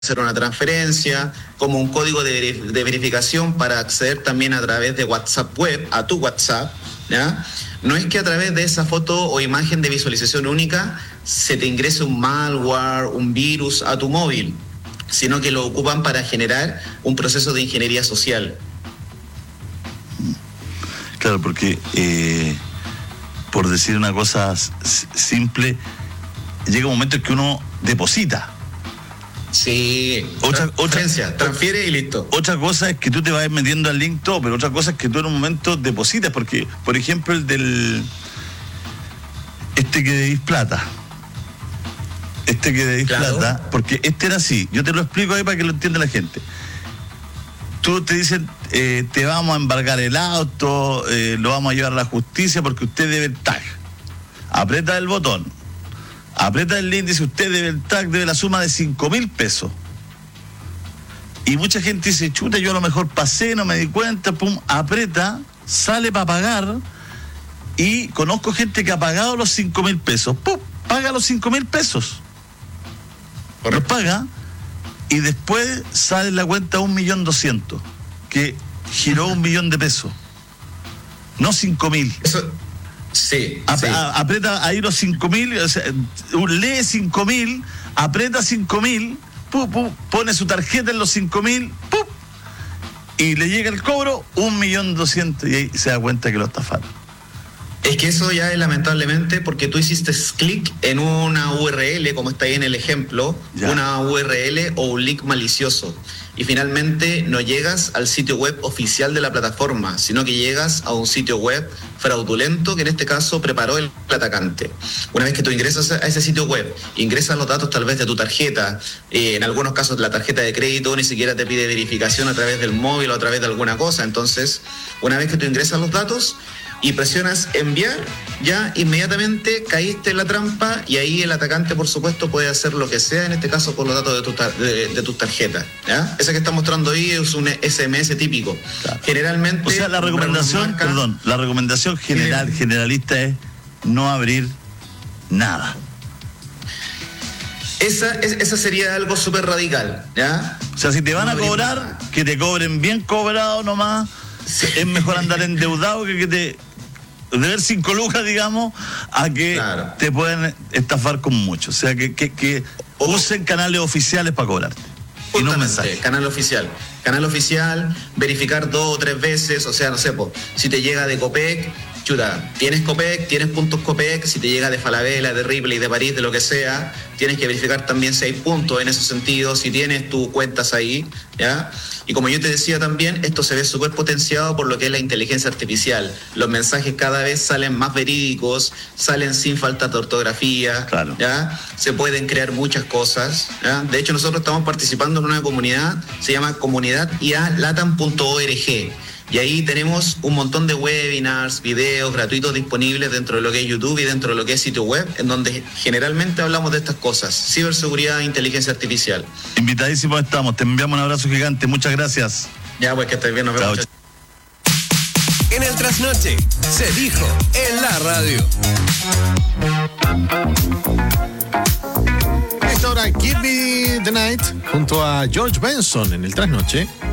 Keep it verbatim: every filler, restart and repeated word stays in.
hacer una transferencia, como un código de, verif- de verificación para acceder también a través de WhatsApp web, a tu WhatsApp, ¿ya? No es que a través de esa foto o imagen de visualización única se te ingrese un malware, un virus a tu móvil, sino que lo ocupan para generar un proceso de ingeniería social. Claro, porque eh, por decir una cosa s- simple, llega un momento en que uno deposita. Sí, Otra- transferencia, otra- transfiere y listo. Otra cosa es que tú te vas metiendo al link todo, pero otra cosa es que tú en un momento depositas, porque, por ejemplo, el del este que debís plata. Este que debís Claro. plata, porque este era así, yo te lo explico ahí para que lo entienda la gente. Tú te dicen, eh, te vamos a embargar el auto, eh, lo vamos a llevar a la justicia porque usted debe el tag. Aprieta el botón, aprieta el link, dice usted debe el tag, debe la suma de cinco mil pesos. Y mucha gente dice, chuta, yo a lo mejor pasé, no me di cuenta, pum, aprieta, sale para pagar, y conozco gente que ha pagado los cinco mil pesos, pum, paga los cinco mil pesos. Los paga, y después sale en la cuenta un millón doscientos, que giró un millón de pesos, no cinco mil. Eso, sí, Ap- sí. a- aprieta ahí los cinco mil, o sea, lee cinco mil, aprieta cinco mil, pu, pu, pone su tarjeta en los cinco mil, y le llega el cobro, un millón doscientos, y ahí se da cuenta que lo estafaron. Es que eso ya es lamentablemente porque tú hiciste clic en una U R L, como está ahí en el ejemplo, Ya. una U R L o un link malicioso. Y finalmente no llegas al sitio web oficial de la plataforma, sino que llegas a un sitio web fraudulento que en este caso preparó el atacante. Una vez que tú ingresas a ese sitio web, ingresas los datos tal vez de tu tarjeta, eh, en algunos casos la tarjeta de crédito ni siquiera te pide verificación a través del móvil o a través de alguna cosa. Entonces, una vez que tú ingresas los datos y presionas enviar, ya inmediatamente caíste en la trampa y ahí el atacante, por supuesto, puede hacer lo que sea, en este caso con los datos de, tu tar- de, de tus tarjetas. ¿Ya? Ese que está mostrando ahí es un S M S típico. Claro. Generalmente... O sea, la recomendación, marca, perdón, la recomendación general, Bien. generalista es no abrir nada. Esa, es- esa sería algo súper radical, ¿ya? O sea, si te van No a abrir cobrar, nada. que te cobren bien cobrado nomás. Sí. Es mejor andar endeudado que que te deber cinco lucas, digamos, a que Claro. te pueden estafar con mucho. O sea, que, que, que usen canales oficiales para cobrarte. Y no un Justamente, mensaje. canal oficial. Canal oficial, verificar dos o tres veces, o sea, no sé, po, si te llega de Copec, chuta, tienes Copec, tienes puntos Copec, si te llega de Falabella, de Ripley, de París, de lo que sea, tienes que verificar también si hay puntos en ese sentido, si tienes tus cuentas ahí, ¿ya? Y como yo te decía también, esto se ve súper potenciado por lo que es la inteligencia artificial. Los mensajes cada vez salen más verídicos, salen sin falta de ortografía, Claro. ¿ya? Se pueden crear muchas cosas, ¿ya? De hecho, nosotros estamos participando en una comunidad, se llama comunidad i a latam punto org. Y ahí tenemos un montón de webinars, videos gratuitos disponibles dentro de lo que es YouTube y dentro de lo que es sitio web, en donde generalmente hablamos de estas cosas, ciberseguridad e inteligencia artificial. Invitadísimos estamos. Te enviamos un abrazo gigante. Muchas gracias. Ya, pues que estés bien, nos vemos. Chao. En el trasnoche se dijo en la radio. A esta hora, Give Me the Night junto a George Benson en el trasnoche.